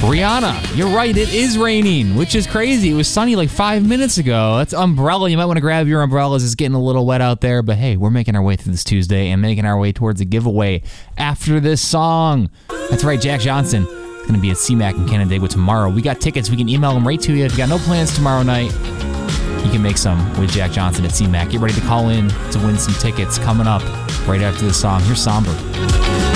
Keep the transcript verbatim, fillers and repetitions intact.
Rihanna, you're right, it is raining, which is crazy. It was sunny like five minutes ago. That's umbrella. You might want to grab your umbrellas. It's getting a little wet out there, but hey, we're making our way through this Tuesday and making our way towards a giveaway after this song. That's right, Jack Johnson is going to be at C MAC in Canandaigua tomorrow. We got tickets. We can email them right to you. If you got no plans tomorrow night, you can make some with Jack Johnson at C MAC. Get ready to call in to win some tickets coming up right after this song. Here's Somber.